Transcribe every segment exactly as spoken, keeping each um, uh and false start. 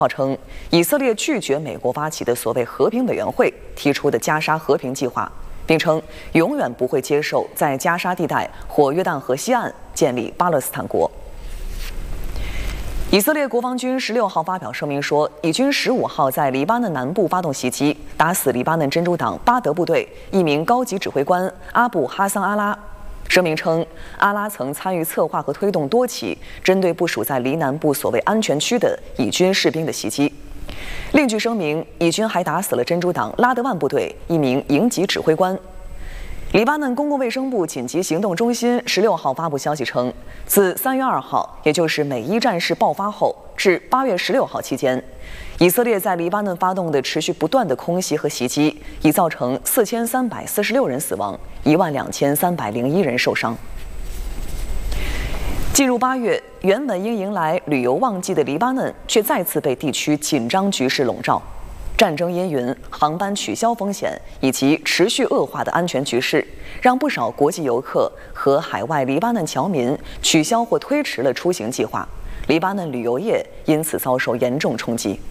称，以色列拒绝美国发起的所谓和平委员会提出的加沙和平计划，并称永远不会接受在加沙地带或约旦河西岸建立巴勒斯坦国。以色列国防军十六号发表声明说，以军十五号在黎巴嫩南部发动袭击，打死黎巴嫩真主党巴德部队一名高级指挥官阿布哈桑阿拉。声明称，阿拉曾参与策划和推动多起针对部署在黎南部所谓安全区的以军士兵的袭击。另据声明，以军还打死了真主党拉德万部队一名营级指挥官。黎巴嫩公共卫生部紧急行动中心十六号发布消息称，自三月二号，也就是美伊战事爆发后至八月十六号期间，以色列在黎巴嫩发动的持续不断的空袭和袭击，已造成四千三百四十六人死亡，一万两千三百零一人受伤。进入八月，原本应迎来旅游旺季的黎巴嫩，却再次被地区紧张局势笼罩。战争阴云、航班取消风险以及持续恶化的安全局势，让不少国际游客和海外黎巴嫩侨民取消或推迟了出行计划。黎巴嫩旅游业因此遭受严重冲击。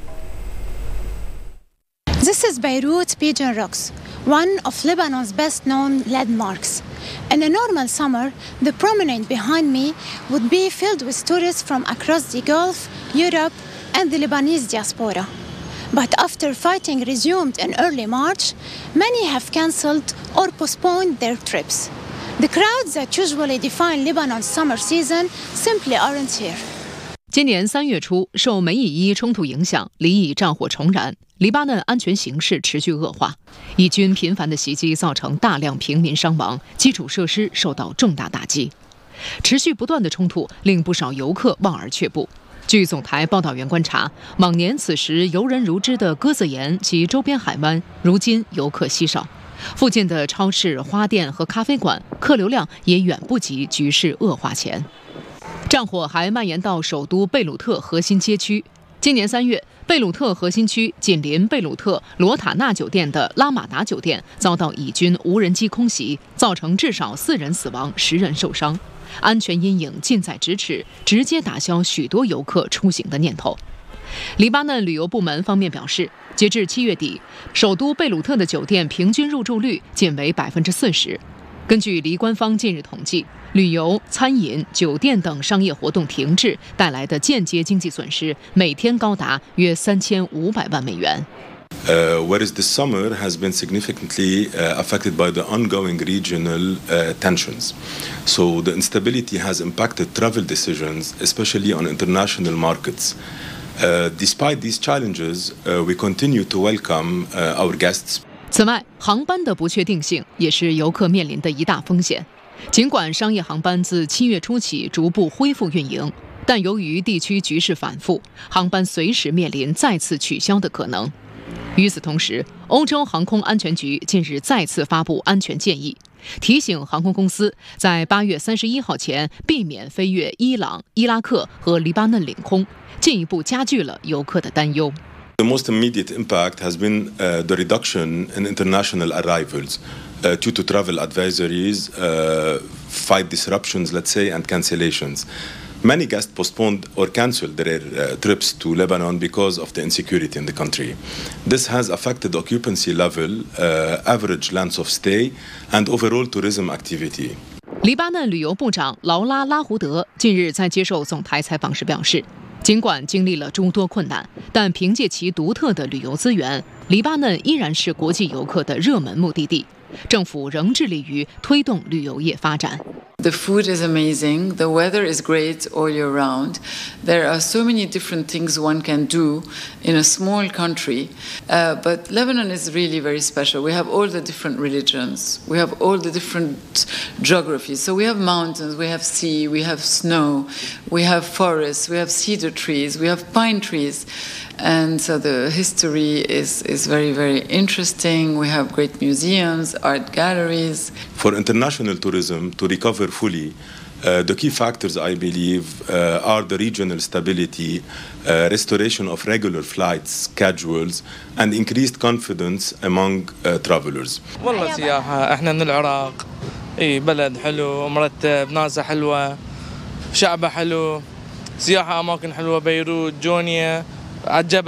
This is Beirut Pigeon Rocks, one of Lebanon's best-known landmarks. In a normal summer, the promenade behind me would be filled with tourists from across the Gulf, Europe, and the Lebanese diaspora. But after fighting resumed in early March, many have cancelled or postponed their trips. The crowds that usually define Lebanon's summer season simply aren't here. 今年三月初，受美以伊冲突影响，黎以战火重燃，黎巴嫩安全形势持续恶化。以军频繁的袭击造成大量平民伤亡，基础设施受到重大打击。持续不断的冲突令不少游客望而却步。据总台报道员观察，往年此时游人如织的鸽子岩及周边海湾，如今游客稀少。附近的超市、花店和咖啡馆客流量也远不及局势恶化前。战火还蔓延到首都贝鲁特核心街区。今年三月，贝鲁特核心区紧邻贝鲁特罗塔纳酒店的拉马达酒店遭到以军无人机空袭，造成至少四人死亡、十人受伤。安全阴影近在咫尺，直接打消许多游客出行的念头。黎巴嫩旅游部门方面表示，截至七月底，首都贝鲁特的酒店平均入住率仅为百分之四十。根据黎官方近日统计，旅游、餐饮、酒店等商业活动停滞带来的间接经济损失，每天高达约三千五百万美元。 Uh, whereas this summer has been significantly uh, affected by the ongoing regional uh, tensions. So the instability has impacted travel decisions, especially on international markets. Uh, despite these challenges, uh, we continue to welcome uh, our guests. 此外，航班的不确定性也是游客面临的一大风险。尽管商业航班自七月初起逐步恢复运营，但由于地区局势反复，航班随时面临再次取消的可能。与此同时，欧洲航空安全局近日再次发布安全建议，提醒航空公司在八月三十一号前避免飞越伊朗、伊拉克和黎巴嫩领空，进一步加剧了游客的担忧。 The most immediate impact has been uh, the reduction in international arrivals uh, due to travel advisories, uh, flight disruptions, let's say, and cancellations. Many guests postponed or cancelled their uh, trips to Lebanon because of the insecurity in the country. This has affected occupancy level, uh, average lengths of stay, and overall tourism activity. 黎巴嫩旅游部长劳拉·拉胡德近日在接受总台采访时表示，尽管经历了诸多困难，但凭借其独特的旅游资源，黎巴嫩依然是国际游客的热门目的地。政府仍致力于推动旅游业发展。 The food is amazing. The weather is great all year round. There are so many different things one can do in a small country. Uh, but Lebanon is really very special. We have all the different religions. We have all the different geographies. So we have mountains, we have sea, we have snow, we have forests, we have cedar trees, we have pine trees. And so the history is, is very, very interesting. We have great museums, art galleries. For international tourism to recover fully, uh, the key factors, I believe, uh, are the regional stability, uh, restoration of regular flight schedules, and increased confidence among uh, travelers. والله سياحة، احنا من العراق، اي بلد حلو، مرتب، ناسه حلوة، شعبه حلو، سياحة أماكن حلوة، بيروت، جونيا، عجبة.